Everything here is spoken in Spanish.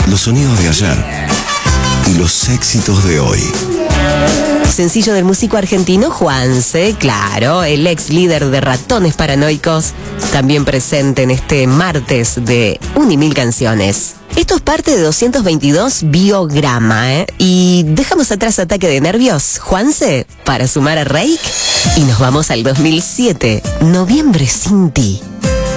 Los sonidos de ayer y los éxitos de hoy. Sencillo del músico argentino Juanse, claro, el ex líder de Ratones Paranoicos, también presente en este martes de 1.000 canciones. Esto es parte de 222 Biograma, y dejamos atrás Ataque de Nervios, Juanse, para sumar a Reik, y nos vamos al 2007, Noviembre sin ti.